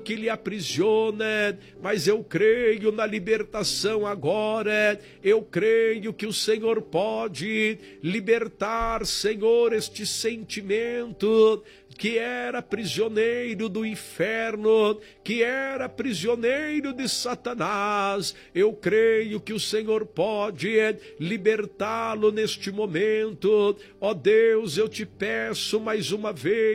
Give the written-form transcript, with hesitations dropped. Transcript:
que lhe aprisiona, mas eu creio na libertação agora. Eu creio que o Senhor pode libertar, Senhor, este sentimento que era prisioneiro do inferno, que era prisioneiro de Satanás. Eu creio que o Senhor pode libertá-lo neste momento. Ó Deus, eu te peço mais uma vez,